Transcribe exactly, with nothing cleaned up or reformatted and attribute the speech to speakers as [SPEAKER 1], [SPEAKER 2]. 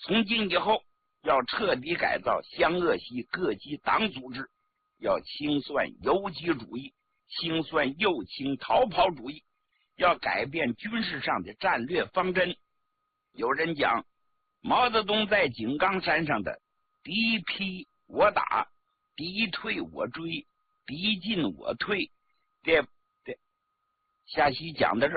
[SPEAKER 1] 从今以后要彻底改造湘鄂系各级党组织，要清算游击主义，清算右倾逃跑主义，要改变军事上的战略方针。有人讲，毛泽东在井冈山上的敌劈我打，敌退我追，敌进我退，这这下期讲到这儿。